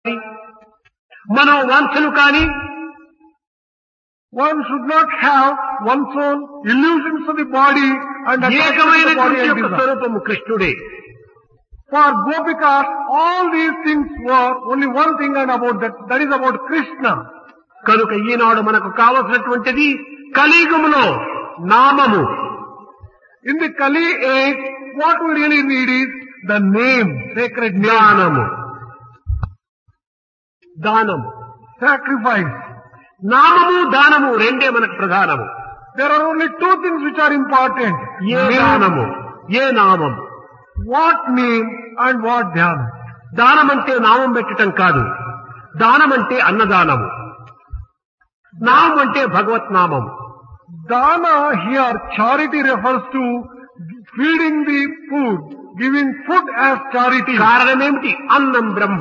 మనోవాంఛలు కాని one should not have one's own illusions of the body and attachment to the body ఏకమైనటువంటి and యొక్క desire. స్వరూపము కృష్ణుడే. For Gopikas, all these things were only one thing and about that is about Krishna. కనుక ఈనాడు మనకు కావలసినటువంటిది కలియుగములో నామము. In the Kali age, what we really need is the name, sacred name, జ్ఞానము, దానము. sacrifice. నామము దానము రెండే మనకు ప్రధానము. There are only two things which are important. ఏ దానము, ఏ నామము. What name and what dhyana. దానం అంటే నామం పెట్టడం కాదు. దానం అంటే అన్నదానము. నామం అంటే భగవత్ నామము. Dana here, charity refers to feeding the food, giving food as charity. కారణమేమిటి? అన్నం బ్రహ్మ.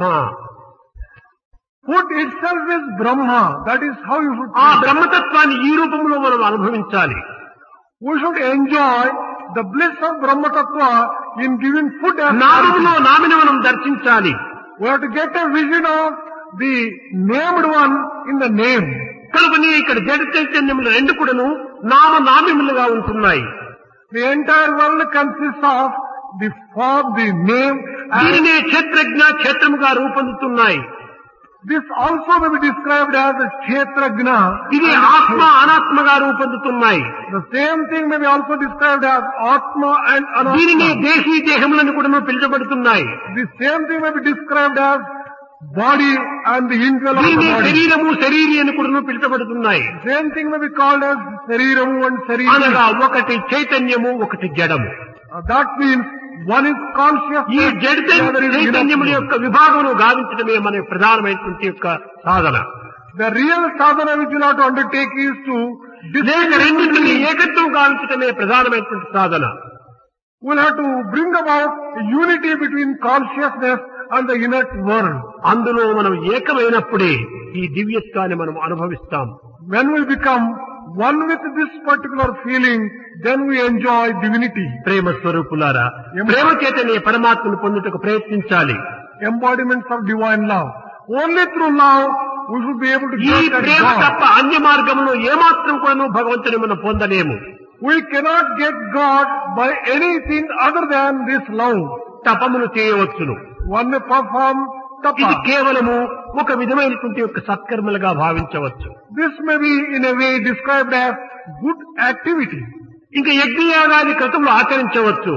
Food itself is Brahma. That is how you should ఆ treat it. బ్రహ్మతత్వాన్ని ఈ రూపంలో మనం అనుభవించాలి. We should enjoy the bliss of Brahma Tattva in giving food as నామములో charity. Nominee మనం దర్శించాలి. We have to get a vision of the named one in the name. కనుకనే ఇక్కడ జడ చైతన్యములు రెండు కూడాను నామములుగా ఉంటున్నాయి. The entire world consists of the form, the name, and దీనినే క్షేత్రజ్ఞ క్షేత్రముగా రూపొందుతున్నాయి. this also may be described as a Kshetrajna. ఇది ఆత్మ అనాత్మగా రూపొందుతున్నాయి. The same thing may be also described as Atma and దీనిని Anatma. దేశీ దేహములను కూడా పిలుచబడుతున్నాయి. The same thing may be described as body and the indwell of the దీనిని body. శరీరము శరీరి అని కూడా పిలుచబడుతున్నాయి. Same thing may be called as Sariramu and అనగా Sariri. ఒకటి చైతన్యము ఒకటి జడము. That means one is conscious. ఈ జడ చైతన్యముల యొక్క విభాగమును గావించడమే మన ప్రధానమైనటువంటి యొక్క సాధన. The real sadhana which you have to undertake is to లేక రెండింటిని ఏకత్వం గావించడమే ప్రధానమైనటువంటి సాధన. we'll have to bring about a unity between consciousness and the inert world. అందులో మనం ఏకమైనప్పుడే ఈ దివ్యత్వాన్ని మనం అనుభవిస్తాం. When we become one with this particular feeling, then we enjoy divinity. ప్రేమ స్వరూపులారా, ప్రేమ చేతనే పరమాత్మను పొందుటకు ప్రయత్నించాలి. Embodiments of divine love. Only through love we should be able to ఈ get at ప్రేమ God. తప్ప అన్య మార్గంలో ఏమాత్రం కూడా భగవంతుని మనం పొందలేము. We cannot get God by anything other than this love. తపమును చేయవచ్చును. One may perform ఇది tapa. కేవలము ఒక విధమైనటువంటి యొక్క సత్కర్మలుగా భావించవచ్చు. This may be in a way described as good activity. ఇంకా యజ్ఞయాగాది క్రతువులు ఆచరించవచ్చు.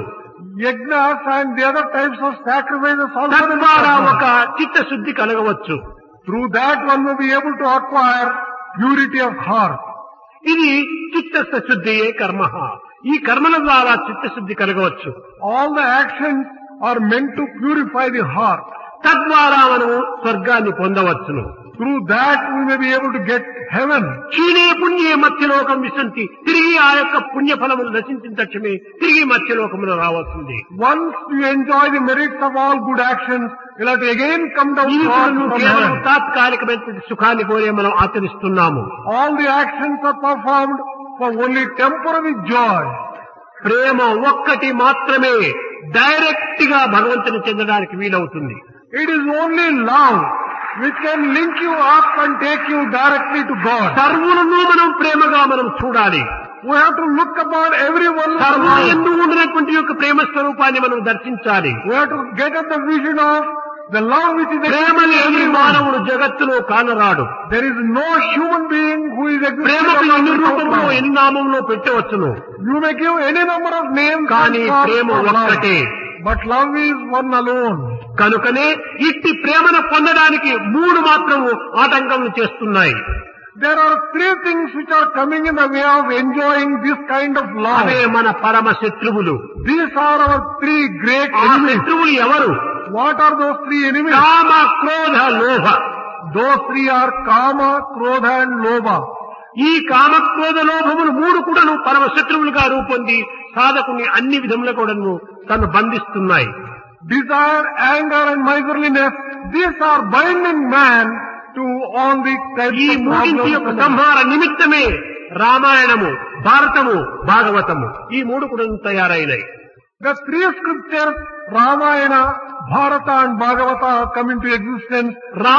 Yajnas and the other types of sacrifices also may be తద్వారా ఒక performed. చిత్తశుద్ధి కలగవచ్చు. Through that one may be able to acquire purity of heart. ఇది చిత్తశుద్ధియే కర్మ. ఈ కర్మల ద్వారా చిత్తశుద్ధి కలగవచ్చు. All the actions are meant to purify the heart. తద్వారా మనము స్వర్గాన్ని పొందవచ్చును. Through that we may be able to get heaven. క్షీణే పుణ్యే మత్స్యలోకం విశంతి. తిరిగి ఆ యొక్క పుణ్యఫలములు నశించిన తక్షణమే తిరిగి మత్స్యలోకములో రావాల్సింది. Once you enjoy the merits of all good actions, you'll have to again come down ఈ to earth విధంగా from కేవలం heaven. తాత్కాలికమైనటువంటి సుఖాన్ని కోరే మనం ఆచరిస్తున్నాము. All the actions are performed for only temporary joy. ప్రేమ ఒక్కటి మాత్రమే డైరెక్ట్ గా భగవంతుని చెందడానికి వీలవుతుంది. It is only love which can link you up and take you directly to God. సర్వులను మనం ప్రేమగా మనం చూడాలి. We have to look upon everyone. సర్వులు ఎందు ఉండినటువంటి యొక్క ప్రేమ స్వరూపాన్ని మనం దర్శించాలి. We have to get at the vision of the love which is Prema existing in లేని everyone. మానవుడు జగత్తులో కానరాడు. There is no human being who is existing ప్రేమకు among ఎన్ని the రూపంలో people. ఎన్ని నామంలో పెట్టవచ్చును. You may give any number of names, కానీ and forms Prema for love, ఒక్కటే. but love is one alone. కనుకనే ఇట్టి ప్రేమను పొందడానికి మూడు మాత్రము ఆటంకములు చేస్తున్నాయి. There are three things which are coming in the way of enjoying this kind of love. అవే మన పరమ శత్రువులు. These are our three great ఆ enemies. శత్రువులు ఎవరు? What are those three enemies? కామ, క్రోధ, లోభ. Those three are Kama, Krodha and Lobha. ఈ కామ, క్రోధ, లోభములు మూడు కూడాను పరమ శత్రువులుగా రూపొంది సాధకుని అన్ని విధముల కూడాను తను బంధిస్తున్నాయి. Desire, anger and miserliness, these are binding man to all the types ఈ of మూడింటి యొక్క problems. సంహార నిమిత్తమే రామాయణము, భారతము, భాగవతము ఈ మూడు కూడా తయారైనాయి. The three scriptures, Ramayana, Bharata and Bhagavata, come into existence.